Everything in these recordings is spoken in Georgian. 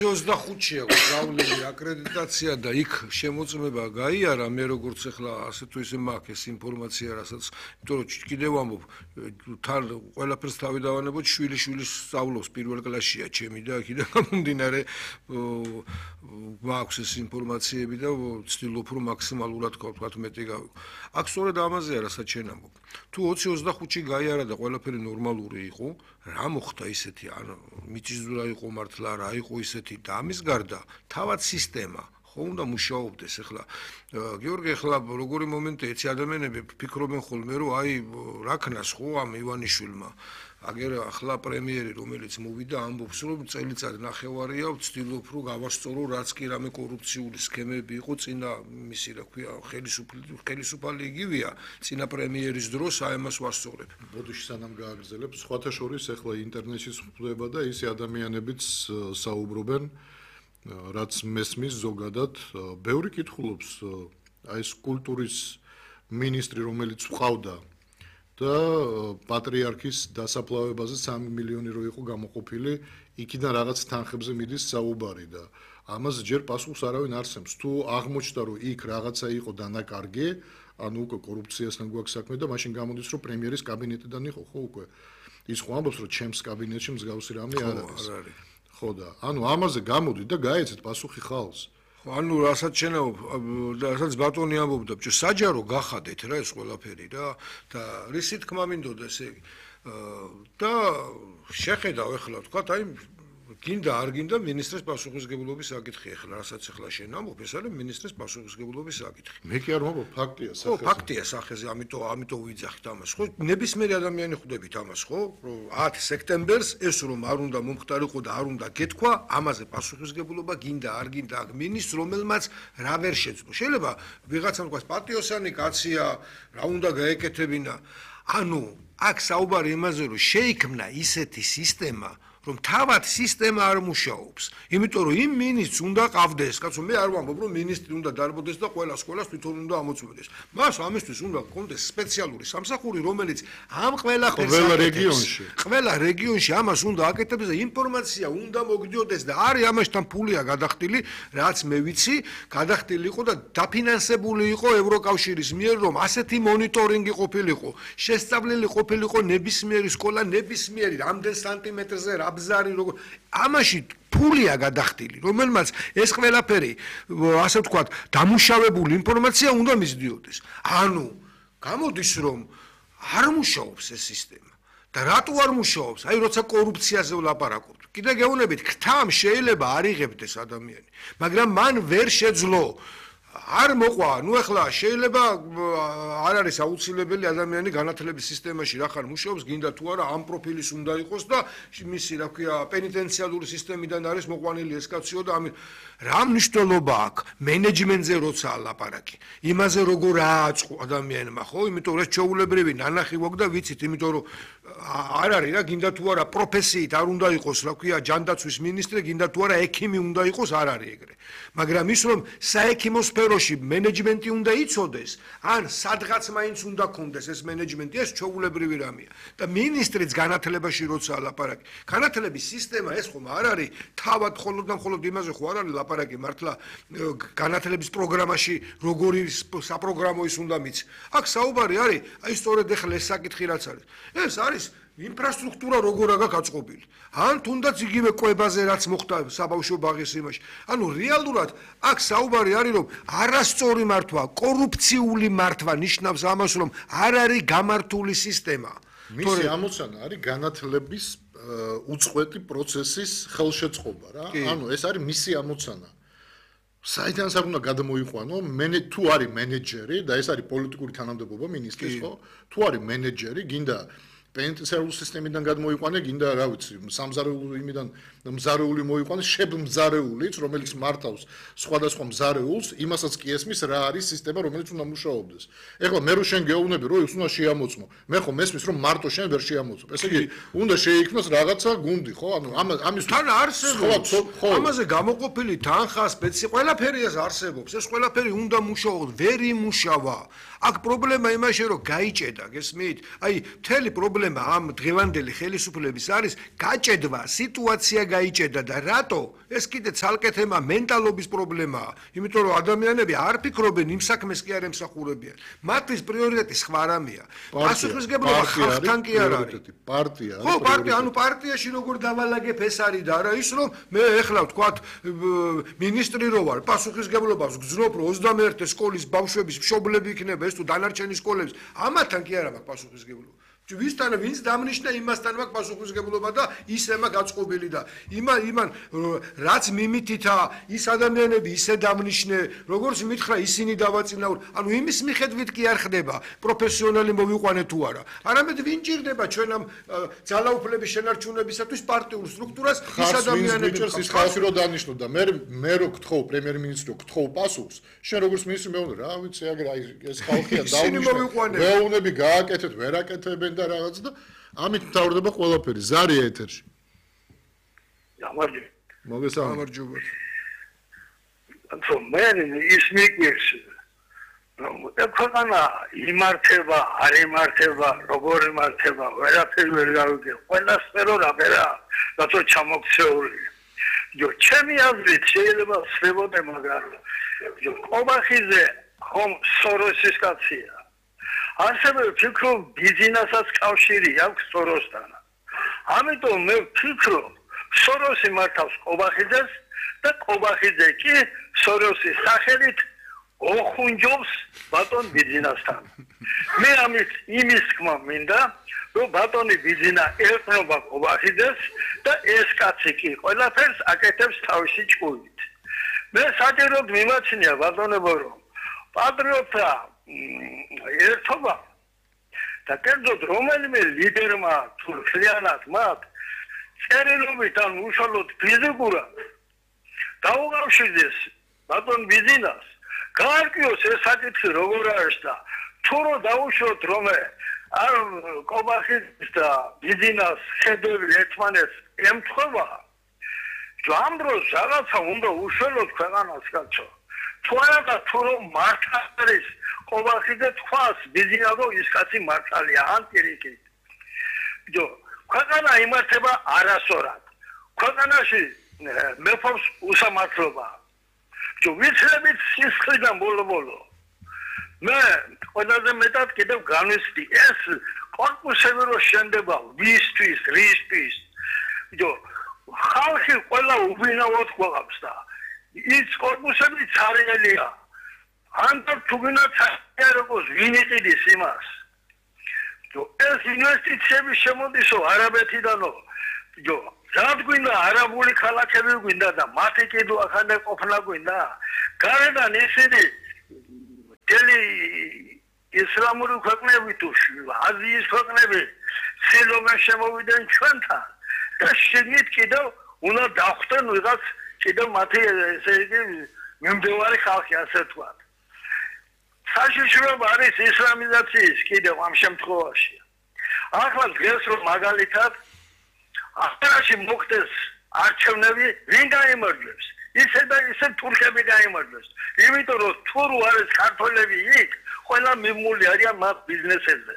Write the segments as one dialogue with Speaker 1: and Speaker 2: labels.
Speaker 1: 25-ია გავლილი აკრედიტაცია და იქ შემოწმება გაიარა მე როგორც ახლა ასე თუ ისე მაქვს ეს ინფორმაცია რასაც იმიტომ რომ კიდევ ამბობ თან ყველაფერს თავი დავანებოთ შვილიშვილის სწავლობს პირველ კლასშია ჩემი და აქედან გამომდინარე მაქვს ეს ინფორმაციები და ვცდილობ რომ მაქსიმალურად თქვათ მეტი გავიგო აქ სწორედ ამაზეა რასაც შენ ამბობ თუ 20-25-ში გაიარა და ყველაფერი ნორმალური იყო რა მოხდა ისეთი ან მიწისძვრა იყო მართლა რა იყო ისეთი და ამის გარდა თავად სისტემა ხო უნდა მუშაობდეს ახლა გიორგი ახლა როგორი მომენტია ეცი ადამიანები ფიქრობენ ხოლმე რომ აი რა ქნას ხო ამ ივანიშვილმა აგერ ახლა პრემიერი რომელიც მოვიდა ამბობს რომ წელიწად ნახევარია ვცდილობ რომ გავასწორო რაც კი რამე კორუფციული სქემები იყო წინა მისი რა ქვია ხელისუფალი იგივეა წინა პრემიერის დროს აი ამას ვასწორებ
Speaker 2: ბოდიში სანამ გააგრძელებ სხვათა შორის ახლა ინტერნეტში ხვდება და ისე ადამიანებიც საუბრობენ რაც მესმის ზოგადად ბევრი კითხულობს აი ეს კულტურის მინისტრი რომელიც ვყავდა და პატრიარქის დასაფლავებაზე 3 მილიონი რო იყო გამოყოფილი, იქიდან რაღაც თანხებზე მიდის საუბარი და ამას ჯერ პასუხს არავინ არსებს. თუ აღმოჩნდა რომ იქ რაღაცა იყო დანაკარგი, ანუ უკვე კორუფციასთან გვაქვს საქმე და მაშინ გამოდის რომ პრემიერის კაბინეტიდან იყო ხო უკვე. ის ხო ამბობს რომ ჩემს კაბინეტში მსგავსი რამე არ არის. ხო და ანუ ამაზე გამოდი და გაეცეთ პასუხი ხალხს.
Speaker 1: ანუ რასაც შენაობ და რასაც ბატონი ამბობდა, ბჭო საჯარო გახადეთ რა ეს ყველაფერი რა და რისი თქმა მინდოდა ესე იგი და შეხედავ ახლა თქვა აი გინდა არ გინდა მინისტრის პასუხისგებლობის საკითხი ახლა რასაც ახლა შენ ამბობ ეს არის მინისტრის პასუხისგებლობის საკითხი
Speaker 2: მე კი არ ვამბობ ფაქტია სახეზე
Speaker 1: ხო ფაქტია სახეზე ამიტომ ვიძახით ამას ხო ნებისმიერი ადამიანი ხვდებით ამას ხო 10 სექტემბერს ეს რომ არ უნდა მომხდარიყო და არ უნდა გეთქვა ამაზე პასუხისგებლობა გინდა არ გინდა აქ მინისტრს რომელმაც რა ვერ შეძლო შეიძლება ვიღაცამ თქვას პატიოსანი კაცია რა უნდა გაეკეთებინა ანუ აქ საუბარი იმაზე რომ შეიქმნა ისეთი სისტემა რომ თავად სისტემა არ მუშაობს. იმიტომ რომ იმ მინისტრს უნდა ყავდეს, კაცო მე არ ვამბობ რომ მინისტრი უნდა დარბოდეს და ყველა სკოლას თვითონ უნდა ამოწმდეს. მას ამისთვის უნდა გქონდეს სპეციალური სამსახური, რომელიც ამ ყველაფერს ყველა რეგიონში ამას უნდა აკეთებს და ინფორმაცია უნდა მოგდიოდეს და არის ამასთან ფულია გადახდილი, რაც მე ვიცი, გადახდილი იყო და დაფინანსებული იყო ევროკავშირის მიერ, რომ ასეთი მონიტორინგი ყოფილიყო, შესწავლილი ყოფილიყო ნებისმიერი სკოლა, ნებისმიერი რამდენ სანტიმეტრზე აბზარი როგორ ამაში ფულია გადახდილი რომელმაც ეს ყველაფერი ასე ვთქვათ დამუშავებული ინფორმაცია უნდა მისდიოდეს ანუ გამოდის რომ არ მუშაობს ეს სისტემა და რატო არ მუშაობს აი როცა კორუფციაზე ვლაპარაკობთ კიდე გეუბნებით ქთამ შეიძლება არ იღებდეს ადამიანი მაგრამ მან ვერ შეძლო არ მოყვა, ნუ ახლა შეიძლება არ არის აუცილებელი ადამიანი განათლების სისტემაში რახან მუშაობს, გინდა თუ არა ამ პროფილის უნდა იყოს და მისი რა ქვია პენიტენციალური სისტემიდან არის მოყვანილი ეს კაციო და ამით რა მნიშვნელობა აქვს მენეჯმენტზე როცა ლაპარაკი. იმაზე როგორ ააწყო ადამიანმა, ხო? იმიტომ რომ ჩვეულებრივი ნანახი გვაქვს და ვიცით, იმიტომ რომ არ არის რა, გინდა თუ არა პროფესიით არ უნდა იყოს, რა ქვია, ჯანდაცვის მინისტრი, გინდა თუ არა ექიმი უნდა იყოს, არ არის ეგრე. მაგრამ ის რომ საექიმო სფეროში მენეჯმენტი უნდა იცოდეს, ან სადღაც მაინც უნდა ქონდეს ეს მენეჯმენტი, ეს ჩვეულებრივი რამეა. და მინისტრიც განათლებაში როცა ლაპარაკი, განათლების სისტემა ეს ხომ არ არის თავად მხოლოდ და მხოლოდ იმაზე ხო არ არის ლაპარაკი მართლა განათლების პროგრამაში როგორი საპროგრამო ის უნდა მიცი. აქ საუბარი არის, აი სწორედ ახლა ეს საკითხი რაც არის. ეს არის ინფრასტრუქტურა როგორ აქვს გაწყობილი. ან თუნდაც იგივე კვებაზე რაც მოხდა საბავშვო ბაღის იმაში. ანუ რეალურად აქ საუბარი არის რომ არასწორი მართვა, კორუფციული მართვა ნიშნავს ამას რომ არ არის გამართული სისტემა.
Speaker 2: მისი ამოცანა არის განათლების უწყვეტი პროცესის ხელშეწყობა რა. ანუ ეს არის მისი ამოცანა. საიდანაც არ უნდა გადმოიყვანო, თუ არის მენეჯერი და ეს არის პოლიტიკური თანამდებობა მინისტრის ხო? თუ არის მენეჯერი, გინდა პენიტენციარული სისტემიდან გადმოიყვანე, გინდა რა ვიცი, სამზარეულო იმიდან მზარეული მოიყვანეს, შებმზარეულიც, რომელიც მართავს სხვადასხვა მზარეულს, იმასაც კი ესმის რა არის სისტემა, რომელიც უნდა მუშაობდეს. ეხლა მე რო შენ გეუბნები, რომ ის უნდა შეამოწმო. მე ხო მესმის, რომ მარტო შენ ვერ შეამოწმო. ესე იგი, უნდა შეიქმნას რაღაცა გუნდი, ხო? ანუ ამის
Speaker 1: თან არსებობს. ამაზე გამოყოფილი თანხა, ყველაფერი ეს არსებობს. ეს ყველაფერი უნდა მუშაობდეს, ვერ იმუშავა. აქ პრობლემა იმაშია, რომ გაიჭედა, გესმით? აი, მთელი პრობლემა პრობლემა ამ დღევანდელი ხელისუფლების არის გაჭედვა, სიტუაცია გაიჭედა და რატო? ეს კიდე ცალკე თემა მენტალობის პრობლემაა. იმიტომ რომ ადამიანები არ ფიქრობენ იმ საქმეს კი არ ემსახურებიან. მათთვის პრიორიტეტი სხვა რამეა. პასუხისმგებლობა ხალხთან კი არ არის.
Speaker 2: პარტია.
Speaker 1: ხო, პარტია, ანუ პარტიაში როგორ დავალაგებ ეს არის და არა ის რომ მე ეხლა ვთქვათ მინისტრი რო ვარ, პასუხისმგებლობას გძნობ რომ 21 სკოლის ბავშვების მშობლები იქნება ეს თუ დანარჩენი სკოლების ამათთან კი არა მაქვს პასუხისმგებლობა. ვისთან ვინც დამნიშნა იმასთან მაქვს პასუხისმგებლობა და ისემა გაწყობილი და იმან რაც მიმითითა ის ადამიანები ისე დამნიშნე როგორც მითხრა ისინი დავაწინაურ ანუ იმის მიხედვით კი არ ხდება პროფესიონალი მოვიყვანე თუ არა არამედ ვინ ჭირდება ჩვენ ამ ძალაუფლების შენარჩუნებისათვის პარტიულ სტრუქტურას ის ადამიანები
Speaker 2: ის ხალხი რო დანიშნულდა მე რო გთხოვ პრემიერ-მინისტრი რო გთხოვ პასუხს შენ როგორც მინისტრი მეუბნე რა ვიცი აგრა ეს ხალხია დაუნიშნე მეუბნები გააკეთეთ ვერ აკეთებენ და რაღაც და ამით მთავრდება ყველაფერი ზარია ეთერში
Speaker 3: გამარჯობა მე ის მიგვიქს რომ ექვთანა იმართება არ იმართება როგორ იმართება ვერაფერი ვერ გავიგე ყველა სფერო რა ვერა რატო ჩამოქცეული ჩემი აზრით შეიძლება ვსვებოდე მაგრამ ყობახიძე ხომ სოროსის კაცია ასევე ვფიქრობ ბიზნესსაც კავშირი აქვს სოროსთან. ამიტომ მე ვფიქრობ სოროსი მართავს ყობახიძეს და ყობახიძე კი სოროსის სახელით ოხუნჯობს ბატონ ბიზნესთან. მე ამით იმის თქმა მინდა რომ ბატონი ბიზნა ერწყმობა ყობახიძეს და ეს კაცი კი ყველაფერს აკეთებს თავისი ჭკუით. მე საჭიროდ მიმაჩნია ბატონებო რომ პატრიოტა ერთობა და კერძოდ რომელიმე ლიდერმა თუ ხლიანად მათ წერილობით ან უშუალოდ ფიზიკურად დაუგავშიდეს ბატონ ბიზნას გაარკვიოს ეს საკითხი როგორ არის და თუ რო დაუშვოთ რომ არ ყობახიძის და ბიზნას ხედები ერთმანეთს ემთხვევა ამ დროს რაღაცა უნდა უშუალოდ ქვეყანას კაცო თუ არა თუ რომ მართლა არის ყობახიძე თქვას ბიზნესო ის კაცი მართალია ან პირიქით ქვეყანა იმართება არასწორად ქვეყანაში მეფობს უსამართლობა ვიცხლებით სისხლიდან ბოლო მე ყველაზე მეტად კიდევ განვიცდი ეს კორპუსები რო შენდება ვისთვის რისთვის ხალხი ყველა უβინაოდ ყავს და ის კორპუსები ცარიელია ანტო თუგინა ცარიეროს ვინ იყიდის იმას ეს ინვესტიციები შემოდისო არაბეთიდანო რად გვინდა არაბული ქალაქები გვინდა და მათი კიდო ახალ ყოფნა გვინდა გარედან ისინი დელი ისლამური ქვეყნები თუ აზიის ქვეყნები ცილობენ შემოვიდნენ ჩვენთან და შეგნით კიდევ უნდა დახვდნენ ვიღაც კიდევ მათი ესე იგი მიმდევარი ხალხი ასე ვთქვათ საშიშროება არის ისლამიზაციის კიდევ ამ შემთხვევაში ახლა დღეს რომ მაგალითად ახალაში მოხდეს არჩევნები ვინ გაიმარჯვებს ისე და ისე თურქები გაიმარჯვებს იმიტომ რომ თურუ არის ქართველები იქ ყველა მიმული არიან მათ ბიზნესებზე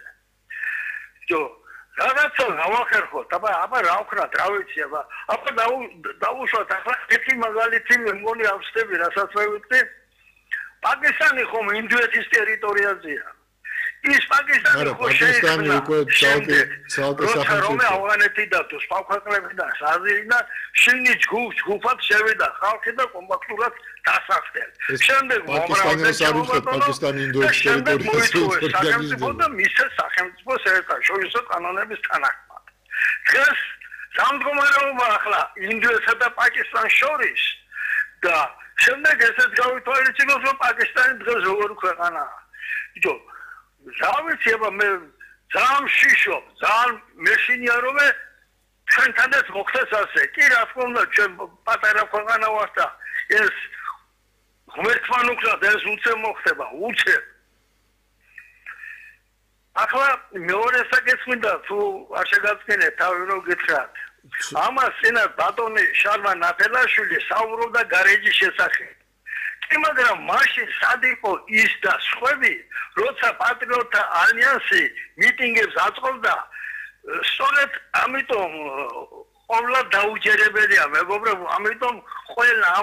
Speaker 3: რაღაცა გავახერხოთ აბა რა ვქნათ რა ვიცი აბა დაუშვათ ახლა ერთი მაგალითი მე მგონი ავსტები რასაც მე ვიტყვი პაკისტანი ხომ ინდოეთის ტერიტორიაზეა ის პაკისტანი ხო შეიქმნა ცალკე სახელმწიფო ავღანეთი და თუ სხვა ქვეყნებიდან საზირიდან შინი ჯგუფად შევიდა ხალხი და კომპაქტურად დასახდელ შემდეგ
Speaker 2: პაკისტანი ინდოეთის ტერიტორიაზე
Speaker 3: სახელმწიფო და მისცეს სახელმწიფო საერთაშორისო კანონების თანახმად დღეს სამდგომარეობა ახლა ინდოეთსა და პაკისტანს შორის და შემდეგ ესეც გავითვალისწინოთ რომ პაკისტანი დღეს როგორი ქვეყანაა რა ვიცი აბა მე ძალიან შიშობ ძალიან მეშინია რომ ჩვენთანაც მოხდეს ასე კი რა თქმა უნდა ჩვენ პატარა ქვეყანა ვართ და ეს ღმერთთან უკრად ეს უცებ მოხდება უცებ ახლა მეორე საკითხი მინდა თუ არ შეგაცნეთ თავი რომ გითხრათ ამას წინა ბატონი შარვა ნაფელაშვილი საუბრობდა გარეჯის შესახებ კი მაგრამ მაშინ სად იყო ის და სხვები როცა პატრიოტთა ალიანსი მიტინგებს აწყობდა სწორედ ამიტომ ყოვლა დაუჯერებელია მეგობრებო, ამიტომ ყველა